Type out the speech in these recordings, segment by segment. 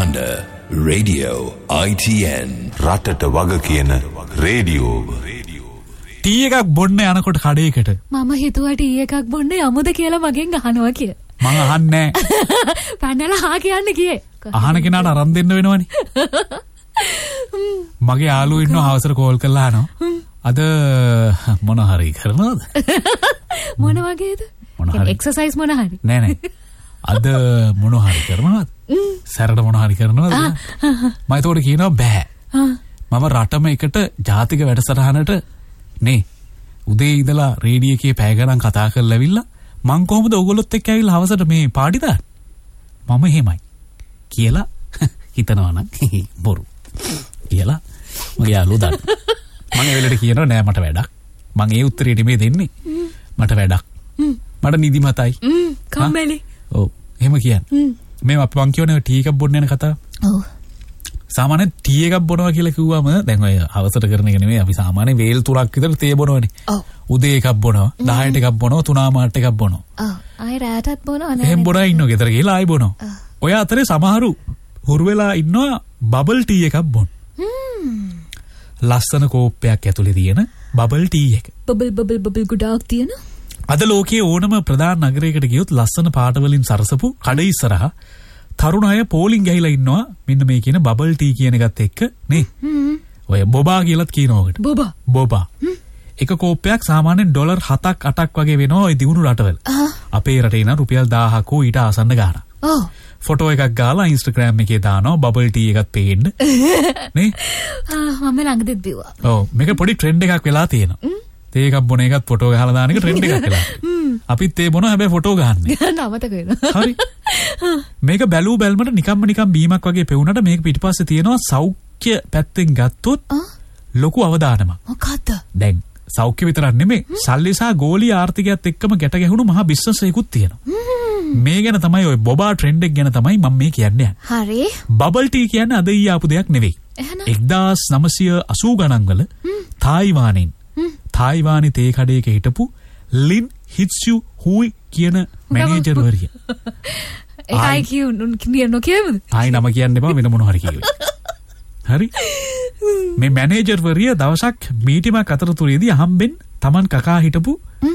Alexander Radio ITN රටට වග කියන රේඩියෝ ටී එකක් බොන්න යනකොට කඩේකට මම හිතුවා ටී එකක් බොන්න යමුද කියලා මගෙන් අහනවා කිය. මං අහන්නේ පැනලා හා කියන්න කියේ. අහන කෙනාට අරන් දෙන්න වෙනවනේ. මගේ යාළුවෝ ඉන්නව හවසට කෝල් කරලා අහනවා. අද මොන හරි කරනවද? මොන වගේද? එක්සර්සයිස් මොන හරි? නෑ නෑ. අද මොන හරි කරනවද? සැරට මොන හරි කරනවද? මම ඒතකොට කියනවා බෑ. මම රටම එකට ජාතික වැඩසටහනට නේ උදේ ඉඳලා රේඩියෝ එකේ පැය ගණන් කතා කරලා ඇවිල්ලා මං කොහොමද ඔයගොල්ලොත් එක්ක ඇවිල්ලා හවසට මේ පාටි දාන්නේ? මම එහෙමයි කියලා හිතනවා නම් බොරු කියලා මගේ යාළුවෝ දාන්න. මම ඒ වෙලේට කියනවා නෑ මට වැඩක්. මං ඒ උත්තරේ නෙමෙයි දෙන්නේ. මට වැඩක්. මට නිදිමතයි. කම්මැලි. ඔව් එහෙම කියන්නේ. මේ අපි මං කියවනේ ටී එකක් බොන්න යන කතාව. ඔව්. සාමාන්‍ය ටී එකක් බොනවා කියලා කිව්වම දැන් ඔය අවසර කරන එක නෙමෙයි අපි සාමාන්‍ය වේල් 3ක් විතර තේ බොනවනේ. ඔව්. උදේ එකක් බොනවා 10ට එකක් බොනවා 3 මාට එකක් බොනවා. ඔව්. ආයෙ රාටත් බොනවා නේද? එහෙම බොනා ඉන්නව ගෙදර ගිහලා ආයෙ බොනවා. ඔය අතරේ සමහරු හුරු වෙලා ඉන්නවා බබල් ටී එකක් බොන්න. ලස්සන කෝප්පයක් ඇතුලේ තියෙන බබල් ටී එක. බබල් ගොඩාක් තියෙන. අද ලෝකයේ ඕනම ප්‍රධාන නගරයකට ගියොත් ලස්සන පාට වලින් සරසපු කඩ ඉස්සරහා තරුණ අය පෝලිං ගහලා ඉන්නවා මෙන්න මේ කියන බබල් ටී කියන එකත් එක්ක නේ. ඔය බොබා කියලාත් කියනවාකට. බොබා. එක කෝප්පයක් සාමාන්‍යයෙන් ඩොලර් 7ක් 8ක් වගේ වෙනවා ওই දිනුණු රටවල. අපේ රටේ නම් රුපියල් 1000ක් ඊට ආසන්න ගාණක්. ඔව්. ෆොටෝ එකක් ගාලා Instagram එකේ දානවා බබල් ටී එකක් පේන්න. නේ? මම ළඟදිත් බිව්වා. ඔව් මේක පොඩි ට්‍රෙන්ඩ් එකක් වෙලා තියෙනවා. තේ එකක් බොන එකත් ෆොටෝ ගහලා දාන එක ට්‍රෙන්ඩ් එකක් වෙලා. අපිත් තේ බොනවා හැබැයි ෆොටෝ ගහන්නේ. නමතක වෙනවා. හරි. මේක බැලූ බැල්මට නිකම්ම නිකම් බීමක් වගේ පෙවුනට මේක පිටිපස්සේ තියෙනවා සෞඛ්‍ය පැත්තෙන් ගත්තොත් ලොකු අවදානමක්. මොකද්ද? දැන් සෞඛ්‍ය විතරක් නෙමෙයි සල්ලි සහ ගෝලීය ආර්ථිකයත් එක්කම ගැට ගැහුණු මහා බිස්නස් එකකුත් තියෙනවා. මේ ගැන තමයි ඔය බොබා ට්‍රෙන්ඩ් එක ගැන තමයි මම මේ කියන්නේ. හරි. බබල් ටී කියන්නේ අද ඊ ආපු දෙයක් නෙවෙයි. 1980 ගණන් වල තායිවානයේ තේ කඩේක හිටපු ලින් හිට්සු හුයි කියන මැනේජර්වරිය. ඒකයි කියන්නෝ කියමුද? ආයි නම කියන්න එපා වෙන මොන හරි කියන්න. හරි. මේ මැනේජර්වරිය දවසක් මීටිමක් අතරතුරේදී හම්බෙන් Taman කකා හිටපු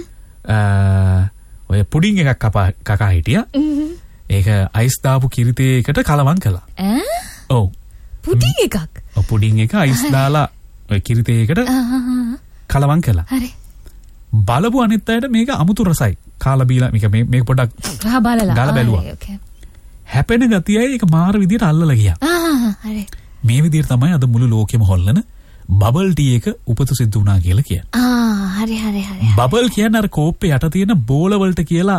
ඔය පුඩින් එකක් කකා හිටියා. ඒක අයිස් දාපු කිරිතේකට කලවම් කළා. ඔව්. පුඩින් එකක්. ඔව් පුඩින් එක අයිස් දාලා ඔය කිරිතේකට කලවම් කළා. හරි. බලපු අනිත් අයට මේක අමුතු රසයි. කාලා බීලා මේක පොඩක් ගාලා බැලුවා. හැපෙන ගතියයි ඒක මාර විදියට අල්ලලා ගියා. හරි. මේ විදියට තමයි අද මුළු ලෝකෙම හොල්ලන බබල් ටී එක උපත සිද්ධ වුණා කියලා කියන්නේ. හරි. බබල් කියන්නේ අර කෝප්පේ යට තියෙන බෝල වලට කියලා